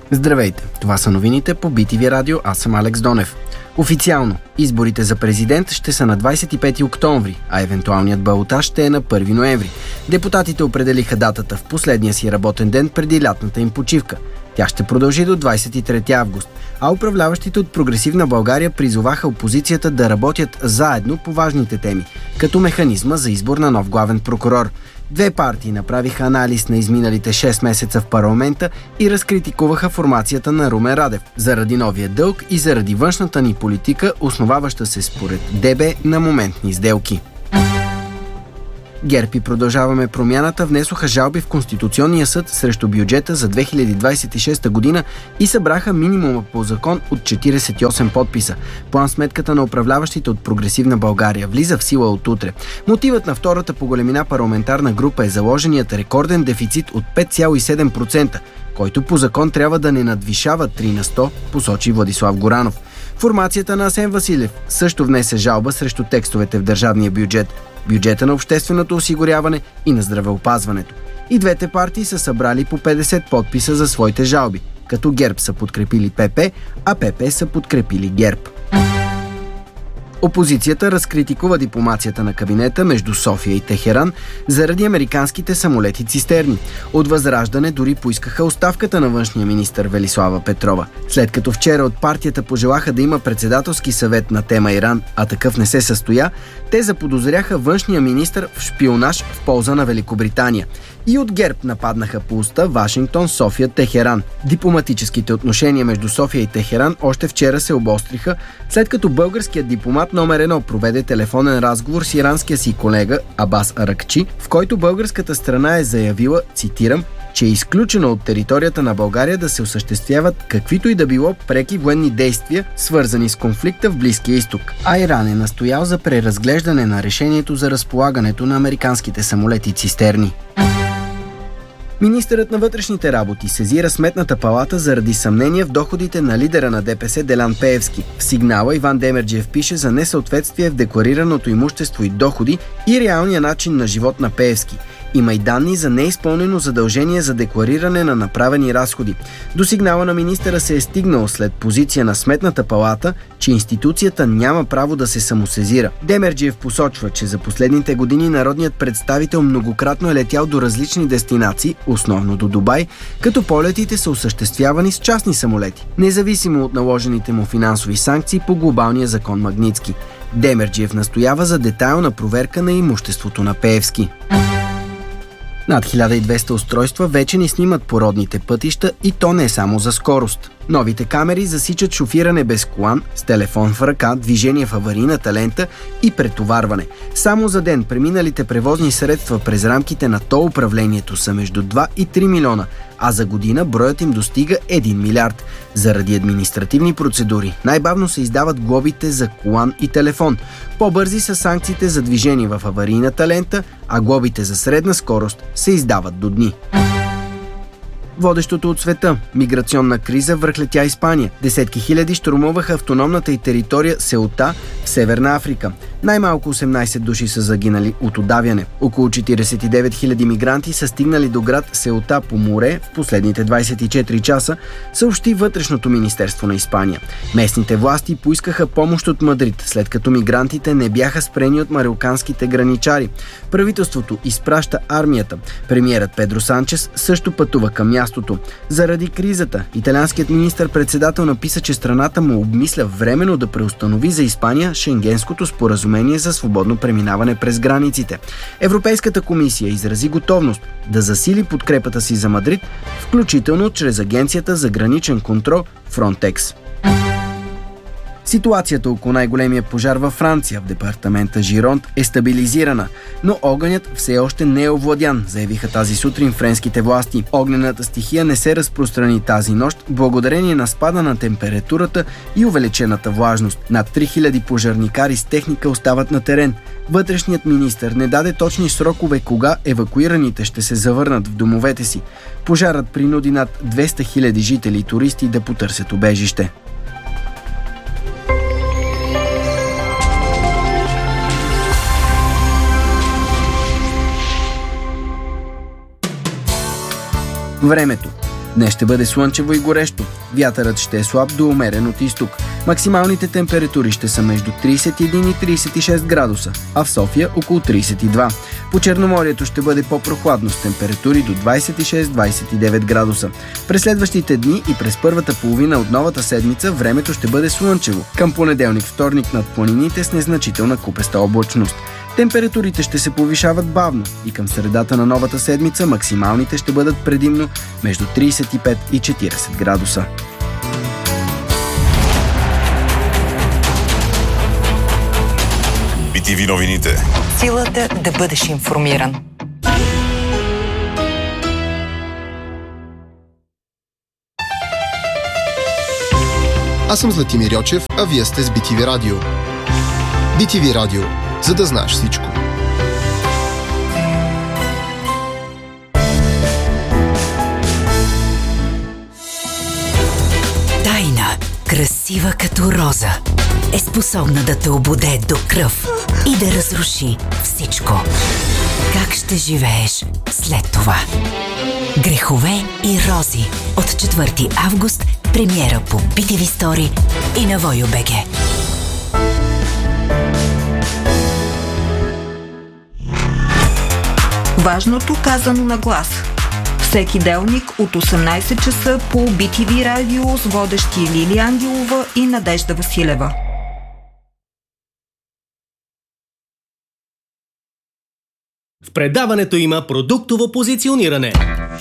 Здравейте, това са новините по BTV Радио, аз съм Алекс Донев. Официално, изборите за президент ще са на 25 октомври, а евентуалният балотаж ще е на 1 ноември. Депутатите определиха датата в последния си работен ден преди лятната им почивка. Тя ще продължи до 23 август, а управляващите от Прогресивна България призоваха опозицията да работят заедно по важните теми, като механизма за избор на нов главен прокурор. Две партии направиха анализ на изминалите 6 месеца в парламента и разкритикуваха формацията на Румен Радев заради новия дълг и заради външната ни политика, основаваща се според ДБ на моментни сделки. ГЕРБ и Продължаваме промяната внесоха жалби в Конституционния съд срещу бюджета за 2026 година и събраха минимума по закон от 48 подписа. План-сметката на управляващите от Прогресивна България влиза в сила от утре. Мотивът на втората по големина парламентарна група е заложеният рекорден дефицит от 5,7%, който по закон трябва да не надвишава 3 на 100, посочи Владислав Горанов. Формацията на Асен Василев също внесе жалба срещу текстовете в държавния бюджет, бюджета на общественото осигуряване и на здравеопазването. И двете партии са събрали по 50 подписа за своите жалби, като ГЕРБ са подкрепили ПП, а ПП са подкрепили ГЕРБ. Опозицията разкритикува дипломацията на кабинета между София и Техеран заради американските самолети-цистерни. От ВЪЗРАЖДАНЕ дори поискаха оставката на външния министър Велислава Петрова. След като вчера от партията пожелаха да има председателски съвет на тема Иран, а такъв не се състоя, те заподозряха външния министър в шпионаж в полза на Великобритания. И от ГЕРБ нападнаха по уста Вашингтон, София, Техеран. Дипломатическите отношения между София и Техеран още вчера се обостриха, след като българският дипломат номер 1 проведе телефонен разговор с иранския си колега Абас Аракчи, в който българската страна е заявила, цитирам, че е изключено от територията на България да се осъществяват каквито и да било преки военни действия, свързани с конфликта в Близкия изток. А Иран е настоял за преразглеждане на решението за разполагането на американските самолети-цистерни. Министърът на вътрешните работи сезира Сметната палата заради съмнение в доходите на лидера на ДПС Делян Пеевски. В сигнала Иван Демерджиев пише за несъответствие в декларираното имущество и доходи и реалния начин на живот на Пеевски. Има и данни за неизпълнено задължение за деклариране на направени разходи. До сигнала на министъра се е стигнало след позиция на Сметната палата, че институцията няма право да се самосезира. Демерджиев посочва, че за последните години народният представител многократно е летял до различни дестинации, основно до Дубай, като полетите са осъществявани с частни самолети, независимо от наложените му финансови санкции по глобалния закон Магнитски. Демерджиев настоява за детайлна проверка на имуществото на Пеевски. Над 1200 устройства вече ни снимат по родните пътища и то не само за скорост. Новите камери засичат шофиране без колан, с телефон в ръка, движение в аварийната лента и претоварване. Само за ден преминалите превозни средства през рамките на тол управлението са между 2 и 3 милиона, а за година броят им достига 1 милиард. Заради административни процедури най-бавно се издават глобите за колан и телефон. По-бързи са санкциите за движение в аварийната лента, а глобите за средна скорост се издават до дни. Водещото от света – миграционна криза връхлетя Испания. Десетки хиляди щурмуваха автономната й територия Сеута в Северна Африка. Най-малко 18 души са загинали от удавяне. Около 49 000 мигранти са стигнали до град Сеута по море в последните 24 часа, съобщи Вътрешното министерство на Испания. Местните власти поискаха помощ от Мадрид, след като мигрантите не бяха спрени от мароканските граничари. Правителството изпраща армията. Премиерът Педро Санчес също пътува към мястото. Заради кризата, италианският министър-председател написа, че страната му обмисля временно да преустанови за Испания Шенгенското споразумение за свободно преминаване през границите. Европейската комисия изрази готовност да засили подкрепата си за Мадрид, включително чрез Агенцията за граничен контрол Frontex. Ситуацията около най-големия пожар във Франция, в департамента Жиронт, е стабилизирана, но огънят все още не е овладян, заявиха тази сутрин френските власти. Огнената стихия не се разпространи тази нощ, благодарение на спада на температурата и увеличената влажност. Над 3000 пожарникари с техника остават на терен. Вътрешният министър не даде точни срокове кога евакуираните ще се завърнат в домовете си. Пожарът принуди над 200 000 жители и туристи да потърсят убежище. Времето. Днес ще бъде слънчево и горещо. Вятърът ще е слаб до умерен от изток. Максималните температури ще са между 31 и 36 градуса, а в София около 32. По Черноморието ще бъде по-прохладно с температури до 26-29 градуса. През следващите дни и през първата половина от новата седмица времето ще бъде слънчево. Към понеделник-вторник над планините с незначителна купеста облачност. Температурите ще се повишават бавно и към средата на новата седмица максималните ще бъдат предимно между 35 и 40 градуса. BTV новините. Силата да бъдеш информиран. Аз съм Златимир Йочев, а вие сте с BTV Радио. BTV Радио, за да знаеш всичко. Тайна, красива като роза, е способна да те ободе до кръв и да разруши всичко. Как ще живееш след това? Грехове и рози от 4 август, премиера по BTV Story и на Voyo.bg. Важното казано на глас. Всеки делник от 18 часа по BTV Радио с водещи Лили Ангелова и Надежда Василева. В предаването има продуктово позициониране.